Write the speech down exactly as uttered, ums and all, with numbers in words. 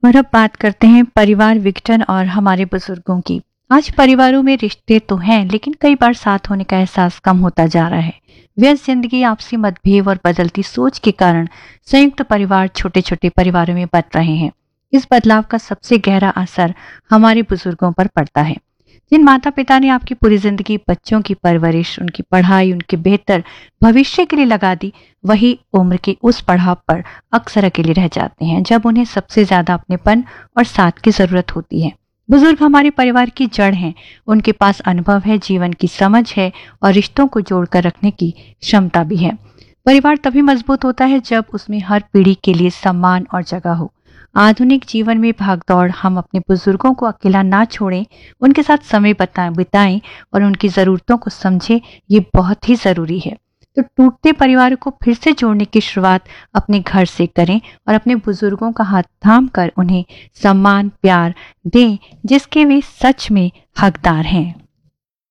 और अब बात करते हैं परिवार विघटन और हमारे बुजुर्गों की। आज परिवारों में रिश्ते तो हैं, लेकिन कई बार साथ होने का एहसास कम होता जा रहा है। व्यस्त जिंदगी, आपसी मतभेद और बदलती सोच के कारण संयुक्त परिवार छोटे छोटे परिवारों में बंट रहे हैं। इस बदलाव का सबसे गहरा असर हमारे बुजुर्गों पर पड़ता है। जिन माता पिता ने आपकी पूरी जिंदगी बच्चों की परवरिश, उनकी पढ़ाई, उनके बेहतर भविष्य के लिए लगा दी, वही उम्र के उस पड़ाव पर अक्सर अकेले रह जाते हैं जब उन्हें सबसे ज्यादा अपनेपन और साथ की जरूरत होती है। बुजुर्ग हमारे परिवार की जड़ हैं। उनके पास अनुभव है, जीवन की समझ है और रिश्तों को जोड़कर रखने की क्षमता भी है। परिवार तभी मजबूत होता है जब उसमें हर पीढ़ी के लिए सम्मान और जगह हो। आधुनिक जीवन में भागदौड़, हम अपने बुजुर्गों को अकेला ना छोड़ें, उनके साथ समय बताएं बिताएं और उनकी ज़रूरतों को समझें, ये बहुत ही ज़रूरी है। तो टूटते परिवार को फिर से जोड़ने की शुरुआत अपने घर से करें और अपने बुजुर्गों का हाथ थाम कर उन्हें सम्मान, प्यार दें जिसके वे सच में हकदार हैं।